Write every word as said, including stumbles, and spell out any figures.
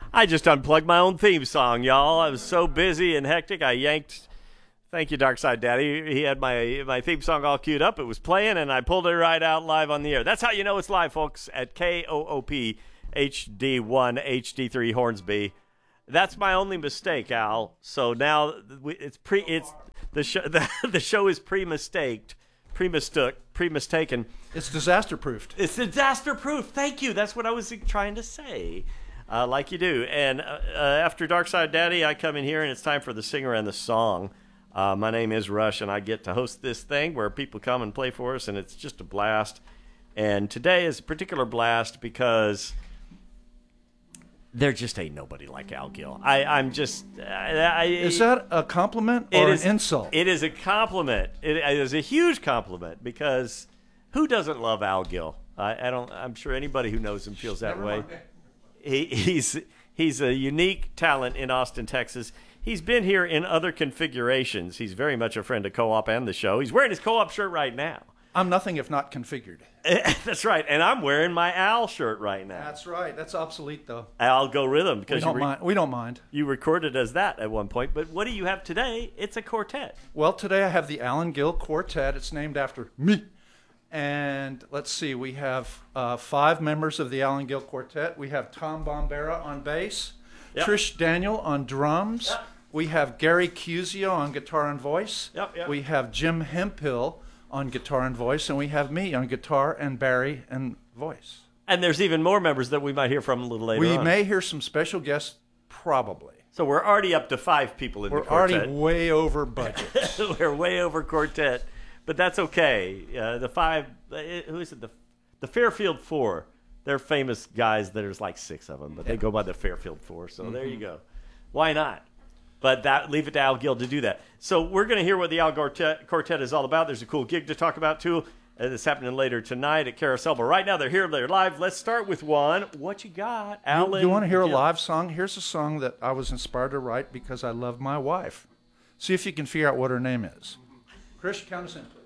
I just unplugged my own theme song, y'all. I was so busy and hectic, I yanked. Thank you, Darkside Daddy. He had my my theme song all queued up. It was playing, and I pulled it right out live on the air. That's how you know it's live, folks, at K O O P H D one H D three Hornsby. That's my only mistake, Al. So now it's pre. It's the show. The, the show is pre-mistaked, pre-mistook, pre-mistaken. It's disaster-proofed. It's disaster-proof. Thank you. That's what I was trying to say. Uh, like you do. And uh, uh, after Darkside Daddy, I come in here, and it's time for the singer and the song. Uh, my name is Rush, and I get to host this thing where people come and play for us, and it's just a blast. And today is a particular blast because there just ain't nobody like Al Gill. I, I'm just... I, I, is that a compliment or is, an insult? It is a compliment. It, it is a huge compliment because who doesn't love Al Gill? I, I don't. I'm sure anybody who knows him feels that Never way. mind. He, he's he's a unique talent in Austin, Texas. He's been here in other configurations. He's very much a friend of Co-op and the show. He's wearing his Co-op shirt right now. I'm nothing if not configured. That's right. And I'm wearing my Al shirt right now. That's right. That's obsolete, though. Algorithm. We Because don't you, re- mind. We don't mind. you recorded as that at one point. But what do you have today? It's a quartet. Well, today I have the Alan Gill Quartet. It's named after me. And let's see, we have uh, five members of the Alan Gill Quartet. We have Tom Bombera on bass, Yep. Trish Daniel on drums. Yep. We have Gary Cusio on guitar and voice. Yep, yep. We have Jim Hemphill on guitar and voice, and we have me on guitar and Barry and voice. And there's even more members that we might hear from a little later We on. may hear some special guests, probably. So we're already up to five people in We're the quartet. already way over budget. We're way over quartet, but that's okay. Uh, the five, uh, who is it? The the Fairfield Four. They're famous guys. There's like six of them, but they go by the Fairfield Four. So mm-hmm. there you go. Why not? But that leave it to Al Gill to do that. So we're going to hear what the Al Quartet, Quartet is all about. There's a cool gig to talk about too. Uh, it's happening later tonight at Carousel. But right now they're here. They're live. Let's start with one. What you got, Alan? You, you want to hear a Gill? live song? Here's a song that I was inspired to write because I love my wife. See if you can figure out what her name is. Chris, count us in, please.